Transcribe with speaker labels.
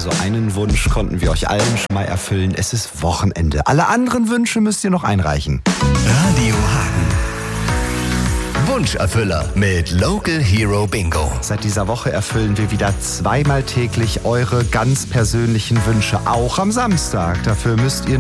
Speaker 1: Also einen Wunsch konnten wir euch allen schon mal erfüllen. Es ist Wochenende. Alle anderen Wünsche müsst ihr noch einreichen.
Speaker 2: Radio Hagen. Wunscherfüller mit Local Hero Bingo.
Speaker 1: Seit dieser Woche erfüllen wir wieder zweimal täglich eure ganz persönlichen Wünsche, auch am Samstag. Dafür müsst ihr